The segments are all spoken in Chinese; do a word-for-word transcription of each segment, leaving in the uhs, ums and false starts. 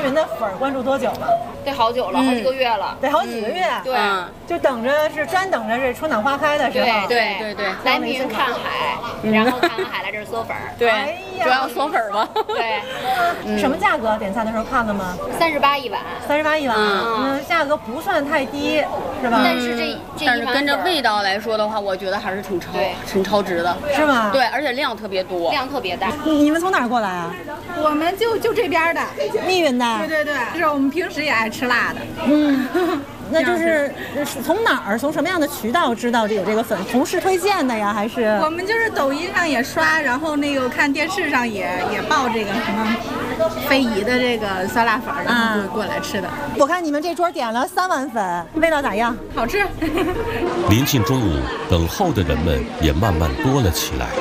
云的粉关注多久了？ 得好久了，好几个月了， 得好几个月。 对， 就等着是专等着是春暖花开的时候。 对对对对，来密云看海，然后看完海来这儿嗦粉。 对，主要嗦粉嘛。 对， 什么价格？点餐的时候看了吗？ 三十八一碗， 三十八一碗，嗯，价格不算太低，是吧？ 但是这这但是跟着味道来说的话，我觉得还是挺超，挺超值的， 是吗？ 对，而且量特别多， 量特别大。 你们从哪儿过来啊？ 我们就就这边的， 密云的。 对对对，就是我们平时也爱吃辣的。 嗯，那就是从哪儿，从什么样的渠道知道这有这个粉？同事推荐的呀，还是？ 我们就是抖音上也刷，然后那个看电视上也也报这个什么非遗的这个酸辣粉，然后就过来吃的。 我看你们这桌点了三碗粉，味道咋样？ 好吃。 临近中午，等候的人们也慢慢多了起来。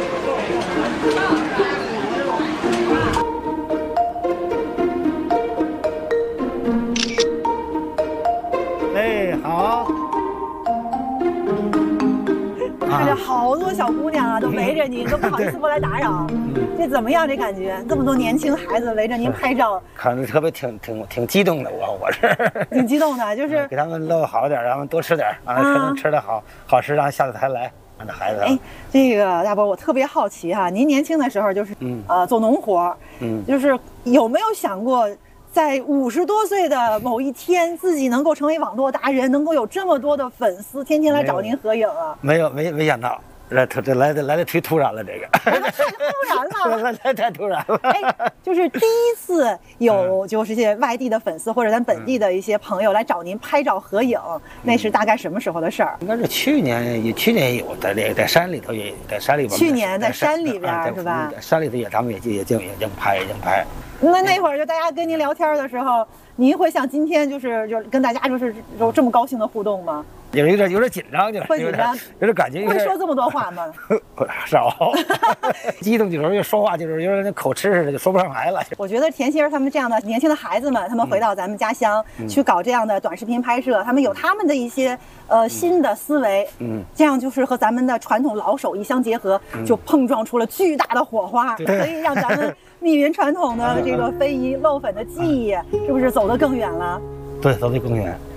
好， 看着好多小姑娘啊，都围着您，都不好意思过来打扰。这怎么样？这感觉？这么多年轻孩子围着您拍照， 看着特别挺挺挺激动的。我我是挺激动的，就是给他们弄好点，让他们多吃点，让他吃吃的好好吃，让下次还来。让这孩子。 哎，这个大伯，我特别好奇哈，您年轻的时候就是嗯呃做农活，嗯，就是有没有想过？在五十多岁的某一天，自己能够成为网络达人，能够有这么多的粉丝，天天来找您合影啊？ 没有，没没想到，这这来的来的忒突然了，这个太突然了， 来太突然了。 哎，就是第一次有就是些外地的粉丝或者咱本地的一些朋友来找您拍照合影，那是大概什么时候的事儿？ 应该是去年，也去年有在这个在山里头也在山里边。 去年在山里边是吧？ 山里头也他们也也经也经拍也经拍。 那那会儿就大家跟您聊天的时候，您会像今天就是就跟大家就是有这么高兴的互动吗？ 有有点有点紧张，就是会紧张， 有点感觉。 会说这么多话吗？ 少，激动的时候就说话就是有点那口吃似的，就说不上来了。 我觉得甜心儿他们这样的年轻的孩子们，他们回到咱们家乡、嗯、去搞这样的短视频拍摄，他们有他们的一些呃新的思维，嗯，这样就是和咱们的传统老手艺相结合，嗯、就碰撞出了巨大的火花，可以让咱们密云传统的这个非遗漏粉的技艺，是不是走得更远了？ 对，走得更远。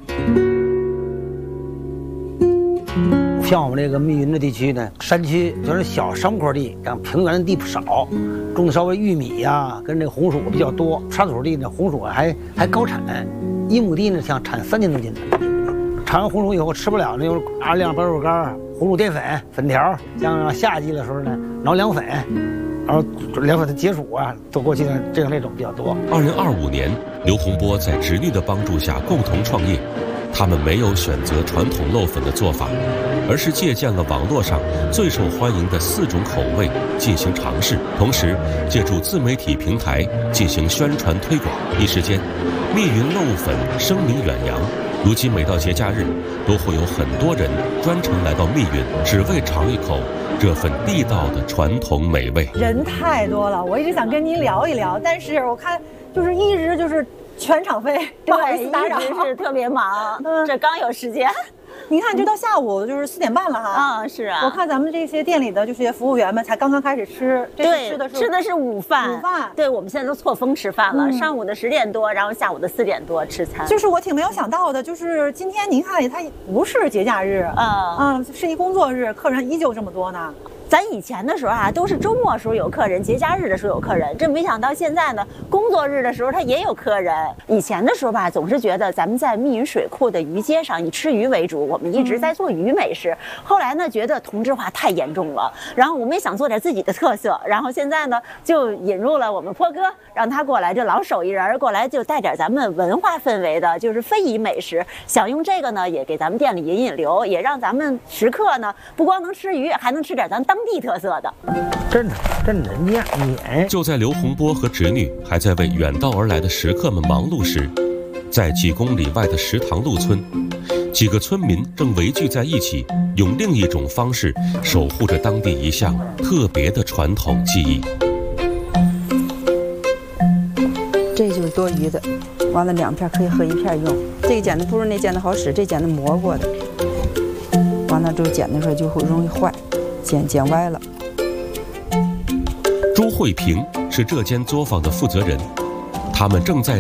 像我们这个密云的地区呢，山区就是小山坡地，像平原的地不少，种的稍微玉米呀、啊，跟这个红薯比较多。沙土地呢，红薯还还高产，一亩地呢像产三千多斤的。产完红薯以后吃不了，那就是二两白肉干、红薯淀粉、粉条。像夏季的时候呢，熬凉粉，然后凉粉的解暑啊，都过去呢，这样那种比较多。 二零二五年，刘洪波在侄女的帮助下共同创业。他们没有选择传统漏粉的做法，而是借鉴了网络上最受欢迎的四种口味进行尝试，同时借助自媒体平台进行宣传推广。一时间，密云漏粉声名远扬。如今每到节假日，都会有很多人专程来到密云，只为尝一口这份地道的传统美味。 人太多了，我一直想跟您聊一聊，但是我看就是一直就是。全场飞， 对，打扰是特别忙，嗯，这刚有时间。 您看，这到下午就是四点半了哈。 嗯，是啊。 我看咱们这些店里的这些服务员们才刚刚开始吃，这对， 吃的是吃的是午饭。 午饭， 对，我们现在都错峰吃饭了，嗯、上午的十点多，然后下午的四点多吃餐。 就是我挺没有想到的，就是今天您看，它不是节假日，啊、嗯，嗯，是一工作日，客人依旧这么多呢。 咱以前的时候啊，都是周末时候有客人，节假日的时候有客人。这没想到现在呢，工作日的时候他也有客人。以前的时候吧，总是觉得咱们在密云水库的鱼街上以吃鱼为主，我们一直在做鱼美食。嗯、后来呢，觉得同质化太严重了，然后我们也想做点自己的特色。然后现在呢，就引入了我们坡哥，让他过来，这老手艺人过来就带点咱们文化氛围的，就是非遗美食。想用这个呢，也给咱们店里引引流，也让咱们食客呢不光能吃鱼，还能吃点咱当地特色的。 真的真的面。 就在刘洪波和侄女还在为远道而来的食客们忙碌时，在几公里外的石塘路村，几个村民正围聚在一起，用另一种方式守护着当地一项特别的传统技艺。 这就是多余的，完了两片可以合一片用。这个剪子不如那剪子好使，这剪子磨过的，完了之后剪的时候就会容易坏。剪剪歪了。 朱慧萍是这间作坊的负责人，他们正在